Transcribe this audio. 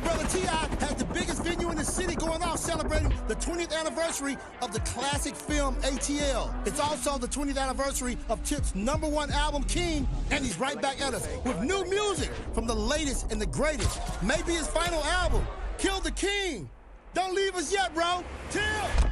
brother T.I. has the biggest venue in the city going off celebrating the 20th anniversary of the classic film ATL. It's also the 20th anniversary of Tip's #1 album, King, and he's right back at us with new music from the latest and the greatest. Maybe his final album, Kill the King. Don't leave us yet, bro. Tip!